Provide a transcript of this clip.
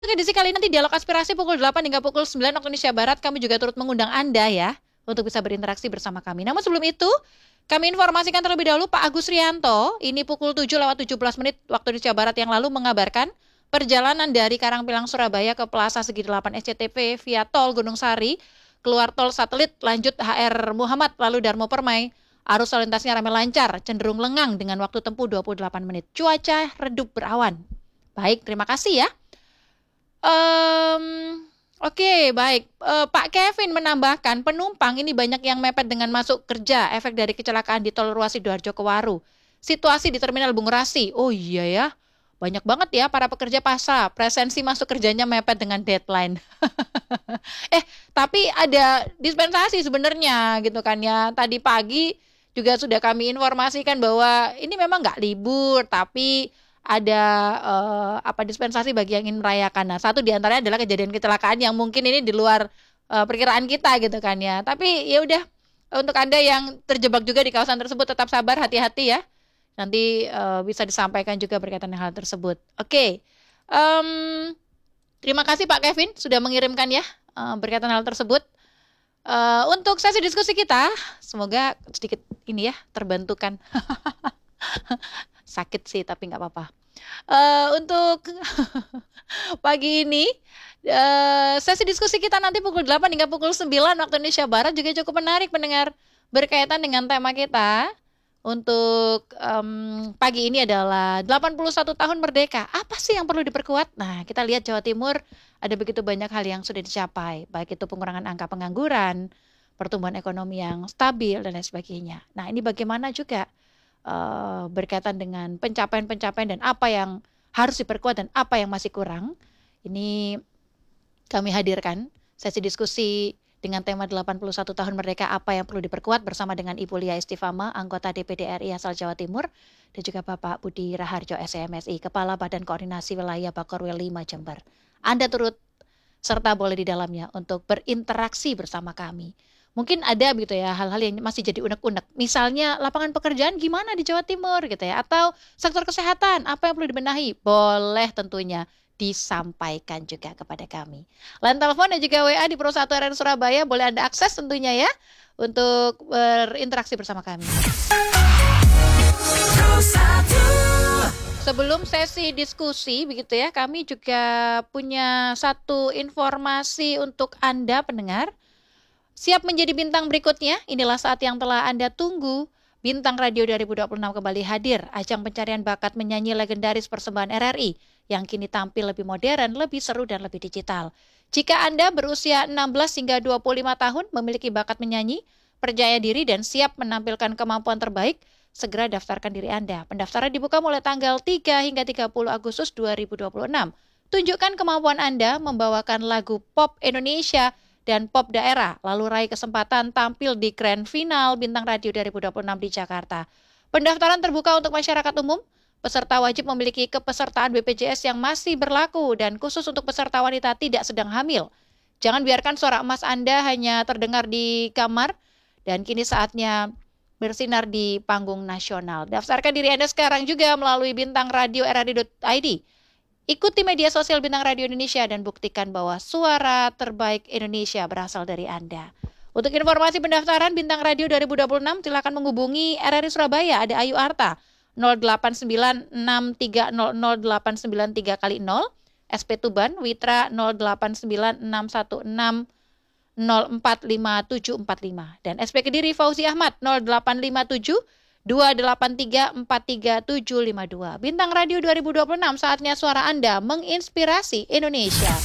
Edisi kali ini nanti dialog aspirasi pukul 8 hingga pukul 9 waktu Indonesia Barat. Kami juga turut mengundang Anda ya untuk bisa berinteraksi bersama kami. Namun sebelum itu, kami informasikan terlebih dahulu Pak Agus Rianto, ini pukul 7:17 waktu Indonesia Barat yang lalu mengabarkan perjalanan dari Karangpilang Surabaya ke Plaza Segi 8 SCTV via tol Gunung Sari, keluar tol Satelit, lanjut HR Muhammad, lalu Darmo Permai. Arus lalu lintasnya ramai lancar, cenderung lengang dengan waktu tempuh 28 menit. Cuaca redup berawan. Baik, terima kasih ya. Oke, baik. Pak Kevin menambahkan penumpang ini banyak yang mepet dengan masuk kerja, efek dari kecelakaan di tol Ruas Sidoarjo ke Waru. Situasi di Terminal Bungurasi. Oh iya ya, banyak banget ya para pekerja pasar. Presensi masuk kerjanya mepet dengan deadline. Tapi ada dispensasi sebenarnya gitu kan ya. Tadi pagi juga sudah kami informasikan bahwa ini memang nggak libur, tapi ada dispensasi bagi yang ingin merayakan. Nah, satu di antaranya adalah kejadian kecelakaan yang mungkin ini di luar perkiraan kita gitu kan ya. Tapi ya udah, untuk Anda yang terjebak juga di kawasan tersebut tetap sabar, hati-hati ya. Nanti bisa disampaikan juga berkaitan dengan hal tersebut. Oke. Terima kasih Pak Kevin sudah mengirimkan ya berkaitan hal tersebut. Untuk sesi diskusi kita, semoga sedikit ini ya terbantukan. Sakit sih tapi nggak apa-apa. Untuk pagi ini sesi diskusi kita nanti pukul 8 hingga pukul 9 waktu Indonesia Barat juga cukup menarik pendengar, berkaitan dengan tema kita. Untuk pagi ini adalah 81 tahun merdeka. Apa sih yang perlu diperkuat? Nah, kita lihat Jawa Timur ada begitu banyak hal yang sudah dicapai, baik itu pengurangan angka pengangguran, pertumbuhan ekonomi yang stabil dan lain sebagainya. Nah, ini bagaimana juga berkaitan dengan pencapaian-pencapaian dan apa yang harus diperkuat dan apa yang masih kurang. Ini kami hadirkan sesi diskusi dengan tema 81 tahun merdeka, apa yang perlu diperkuat, bersama dengan Ibu Lia Istifama, anggota DPD RI asal Jawa Timur, dan juga Bapak Budi Raharjo SMSI, Kepala Badan Koordinasi Wilayah Bakorwil 5 Jember. Anda turut serta boleh di dalamnya untuk berinteraksi bersama kami. Mungkin ada begitu ya hal-hal yang masih jadi unek-unek. Misalnya lapangan pekerjaan gimana di Jawa Timur gitu ya, atau sektor kesehatan apa yang perlu dibenahi. Boleh tentunya disampaikan juga kepada kami. Line telepon dan juga WA di Pro 1 RN Surabaya boleh Anda akses tentunya ya untuk berinteraksi bersama kami. Sebelum sesi diskusi begitu ya, kami juga punya satu informasi untuk Anda pendengar. Siap menjadi bintang berikutnya? Inilah saat yang telah Anda tunggu. Bintang Radio 2026 kembali hadir. Ajang pencarian bakat menyanyi legendaris persembahan RRI yang kini tampil lebih modern, lebih seru dan lebih digital. Jika Anda berusia 16 hingga 25 tahun, memiliki bakat menyanyi, percaya diri dan siap menampilkan kemampuan terbaik, segera daftarkan diri Anda. Pendaftaran dibuka mulai tanggal 3 hingga 30 Agustus 2026. Tunjukkan kemampuan Anda membawakan lagu pop Indonesia dan pop daerah, lalu raih kesempatan tampil di Grand Final Bintang Radio 2026 di Jakarta. Pendaftaran terbuka untuk masyarakat umum. Peserta wajib memiliki kepesertaan BPJS yang masih berlaku dan khusus untuk peserta wanita tidak sedang hamil. Jangan biarkan suara emas Anda hanya terdengar di kamar, dan kini saatnya bersinar di panggung nasional. Daftarkan diri Anda sekarang juga melalui Bintang Radio RRI.id. Ikuti media sosial Bintang Radio Indonesia dan buktikan bahwa suara terbaik Indonesia berasal dari Anda. Untuk informasi pendaftaran Bintang Radio 2026, silakan menghubungi RRI Surabaya, ada Ayu Arta, 0896300893 kali 0, SP Tuban, Witra 089660454745, dan SP Kediri Fauzi Ahmad 0857 283 43752. Bintang Radio 2026, saatnya suara Anda menginspirasi Indonesia.